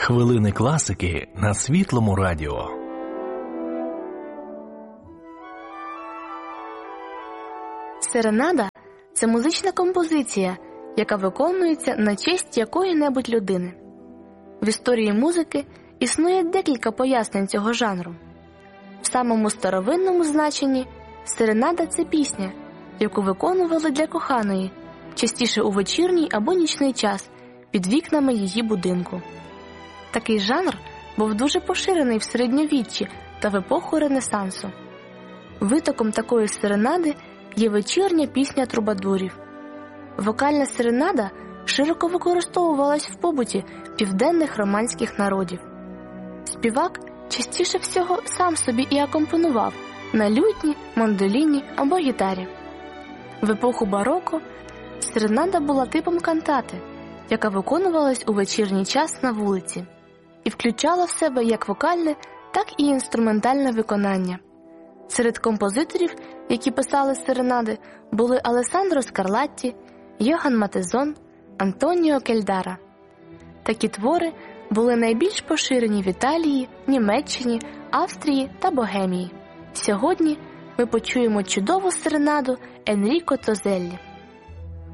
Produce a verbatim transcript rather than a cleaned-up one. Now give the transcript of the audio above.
Хвилини класики на Світлому радіо. Серенада – це музична композиція, яка виконується на честь якої-небудь людини. В історії музики існує декілька пояснень цього жанру. В самому старовинному значенні серенада – це пісня, яку виконували для коханої, частіше у вечірній або нічний час, під вікнами її будинку. Такий жанр був дуже поширений в середньовіччі та в епоху Ренесансу. Витоком такої серенади є вечірня пісня трубадурів. Вокальна серенада широко використовувалась в побуті південних романських народів. Співак частіше всього сам собі і акомпонував на лютні, мандоліні або гітарі. В епоху бароко серенада була типом кантати, яка виконувалась у вечірній час на вулиці, і включала в себе як вокальне, так і інструментальне виконання. Серед композиторів, які писали серенади, були Алессандро Скарлатті, Йоган Матезон, Антоніо Кельдара. Такі твори були найбільш поширені в Італії, Німеччині, Австрії та Богемії. Сьогодні ми почуємо чудову серенаду Енріко Тозеллі.